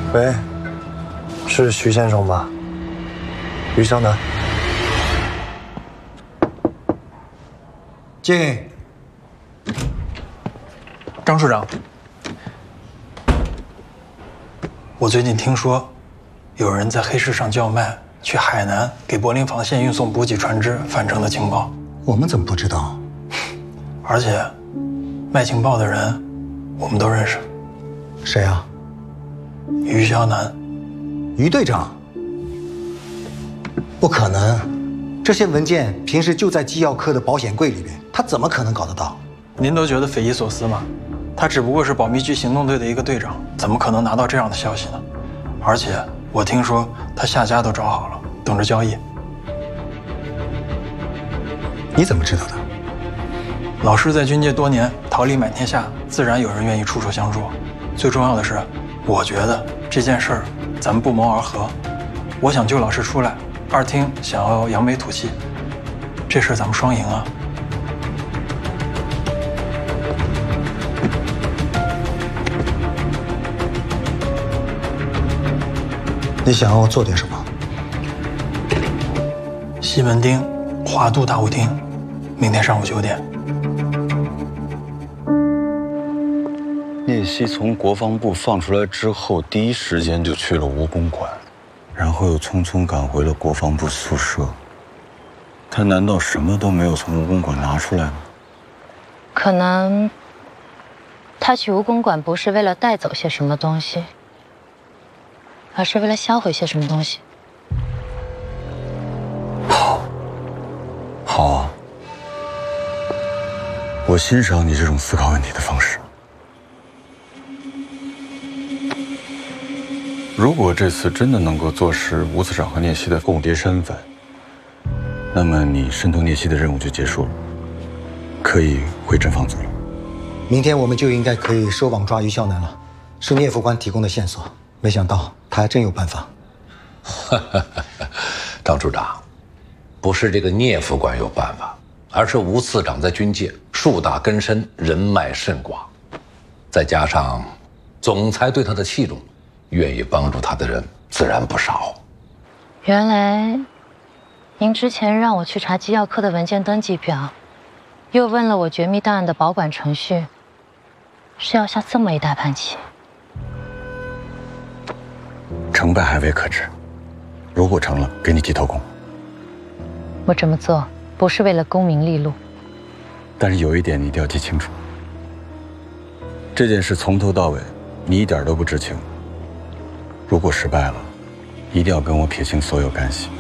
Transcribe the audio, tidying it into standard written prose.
喂，是徐先生吧？于湘南。 进。 张处长，我最近听说，有人在黑市上叫卖去海南给柏林防线运送补给船只返程的情报。 我们怎么不知道？ 而且，卖情报的人，我们都认识。 谁啊？ 于湘南。 于队长？不可能，这些文件平时就在机要科的保险柜里边，他怎么可能搞得到？ 您都觉得匪夷所思吗？他只不过是保密局行动队的一个队长，怎么可能拿到这样的消息呢？而且我听说他下家都找好了，等着交易。 你怎么知道的？ 老师在军界多年，桃李满天下，自然有人愿意出手相助。最重要的是，我觉得这件事儿咱们不谋而合。我想救老师出来，二厅想要扬眉吐气，这事儿咱们双赢啊！ 你想要做点什么？ 西门町华都大舞厅，明天上午9点。 聂曦从国防部放出来之后，第一时间就去了吴公馆，然后又匆匆赶回了国防部宿舍。他难道什么都没有从吴公馆拿出来吗？ 可能他去吴公馆不是为了带走些什么东西，而是为了销毁些什么东西。 好啊，我欣赏你这种思考问题的方式。如果这次真的能够坐实吴次长和聂曦的共谍身份，那么你渗透聂曦的任务就结束了，可以回侦防组了。 明天我们就应该可以收网抓于湘南了，是聂副官提供的线索，没想到他还真有办法。 张处长，不是这个聂副官有办法，而是吴次长在军界树大根深，人脉甚广，再加上总裁对他的器重，愿意帮助他的人自然不少。 原来，您之前让我去查机要科的文件登记表，又问了我绝密档案的保管程序，是要下这么一大盘棋。 成败还未可知，如果成了，给你记头功。 我这么做不是为了功名利禄， 但是有一点你一定要记清楚，这件事从头到尾你一点都不知情。如果失败了，一定要跟我撇清所有干系。